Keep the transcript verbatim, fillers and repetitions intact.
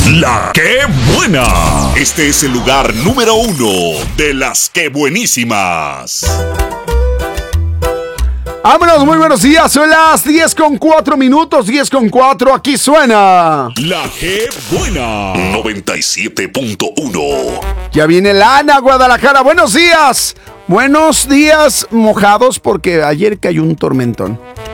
La que buena. Este es el lugar número uno de las que buenísimas. Vámonos, muy buenos días. Son las diez con cuatro minutos. diez con cuatro. Aquí suena La que buena. noventa y siete punto uno. Ya viene Lana, Guadalajara. Buenos días. Buenos días mojados porque ayer cayó un tormentón.